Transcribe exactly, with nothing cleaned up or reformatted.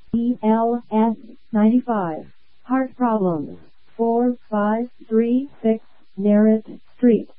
E L S ninety-five. Heart problems. four five three six Narrett Street.